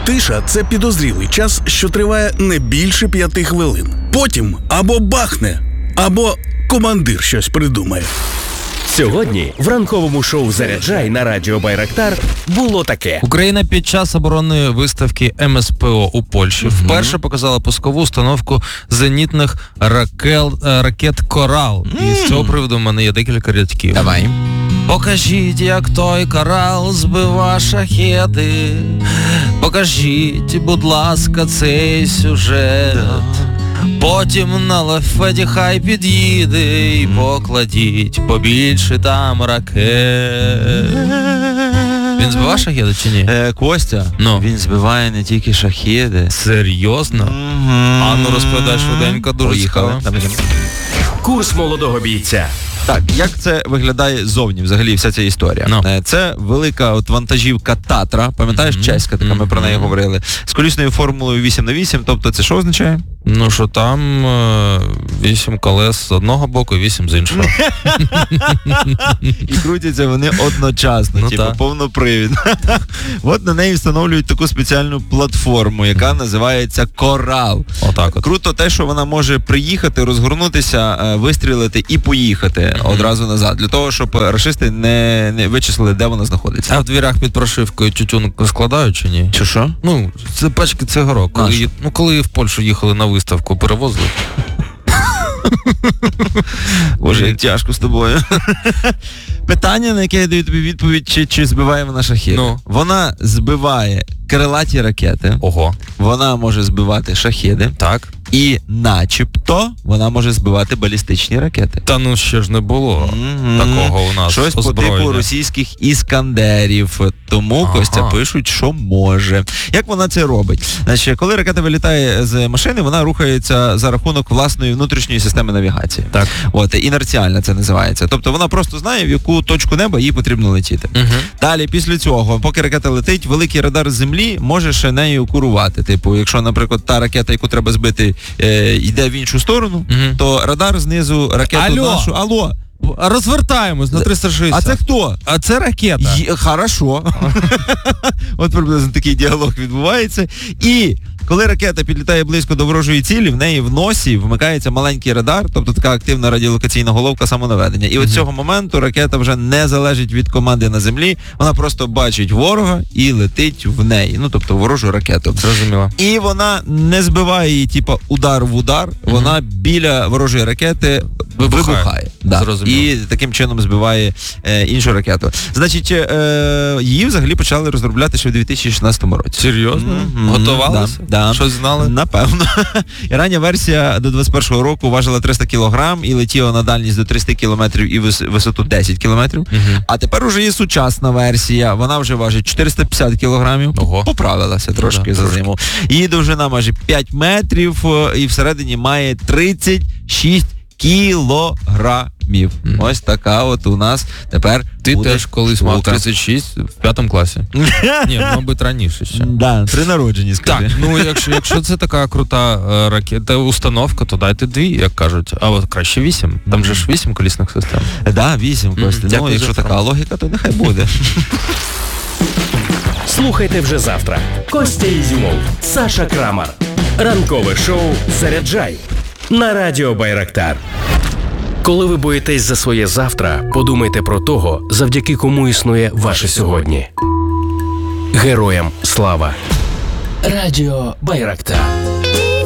Тиша – це підозрілий час, що триває не більше 5 хвилин. Потім або бахне, або командир щось придумає. Сьогодні в ранковому шоу «Заряджай» на радіо Байрактар було таке. Україна під час оборонної виставки МСПО у Польщі вперше показала пускову установку зенітних ракет «Корал». І з цього приводу в мене є декілька рядків. Давай. Покажіть, як той «Корал» збива шахеди. Покажіть, будь ласка, цей сюжет. Потім на лефеді хай під'їде і покладіть побільше там ракет. Він збиває шахеди чи ні? Костя, він збиває не тільки шахеди. Серйозно? А ну розповідай швиденько, дуже цікаво. Курс молодого бійця. Так, як це виглядає зовні, взагалі, вся ця історія? Це велика вантажівка Татра, пам'ятаєш, чеська, така ми про неї говорили, з колісною формулою 8х8, тобто це що означає? Ну, що там 8 колес з одного боку і 8 з іншого. І крутяться вони одночасно, повнопривідно. От на неї встановлюють таку спеціальну платформу, яка називається «Корал». Отак от. Круто те, що вона може приїхати, розгорнутися, вистрілити і поїхати одразу назад, для того, щоб рашисти не вичислили, де вона знаходиться. А в дверях під прошивкою тютюн складають чи ні? Чи що? Ну, це пачки цигарок. Коли в Польщу їхали на виставку, перевозили. Боже, як тяжко з тобою. Питання, на яке я даю тобі відповідь, чи збиває вона шахеди. Вона збиває крилаті ракети. Ого. Вона може збивати шахеди. Так. І начебто вона може збивати балістичні ракети. Та ну ще ж не було такого у нас. Щось по типу російських іскандерів. Тому, Костя, пишуть, що може. Як вона це робить? Значить, коли ракета вилітає з машини, вона рухається за рахунок власної внутрішньої системи навігації. Так. От, інерціальна це називається. Тобто вона просто знає, в яку точку неба їй потрібно летіти. Далі, після цього, поки ракета летить, великий радар з землі може ще нею курувати. Типу, якщо, наприклад, та ракета, яку треба збити, йде в іншу сторону, то радар знизу ракету нашу... Алло! Розвертаємось на 360. А це хто? А це ракета. Хорошо. От приблизно такий діалог відбувається. І коли ракета підлітає близько до ворожої цілі, в неї в носі вмикається маленький радар, тобто така активна радіолокаційна головка самонаведення. І от з цього моменту ракета вже не залежить від команди на землі, вона просто бачить ворога і летить в неї. Ну, тобто ворожу ракету. Зрозуміло. І вона не збиває її, типу, удар в удар, вона біля ворожої ракети вибухає. Да. І таким чином збиває іншу ракету. Значить, її взагалі почали розробляти ще в 2016 році. Серйозно? Готувалися? Да. Щось знали? Напевно. І рання версія до 21-го року важила 300 кг і летіла на дальність до 300 км і висоту 10 км. А тепер уже є сучасна версія, вона вже важить 450 кг. Поправилася трошки за зиму. Її довжина майже 5 метрів і всередині має 36 кілограмів. Ось така от у нас тепер Ти буде теж колись мав 36 в 5 класі. Ні, мабуть, раніше ще. Да, при народженні, скажи. Так, ну якщо це така крута ракета, установка, то дайте 2, як кажуть. А от краще 8. Там же ж 8 колісних систем. Да, 8, Костя. Ну, якщо така логіка, то нехай буде. Слухайте вже завтра. Костя Ізюмов, Саша Крамар. Ранкове шоу «Заряджай» на радіо Байрактар. Коли ви боїтесь за своє завтра, подумайте про того, завдяки кому існує ваше сьогодні. Героям слава. Радіо Байрактар.